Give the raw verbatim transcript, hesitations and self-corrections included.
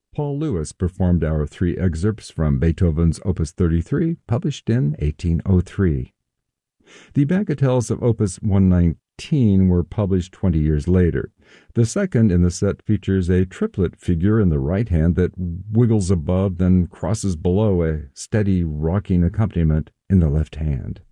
Paul Lewis performed our three excerpts from Beethoven's Opus thirty-three, published in eighteen oh three. The bagatelles of Opus one nineteen were published twenty years later. The second in the set features a triplet figure in the right hand that wiggles above, then crosses below a steady rocking accompaniment in the left hand.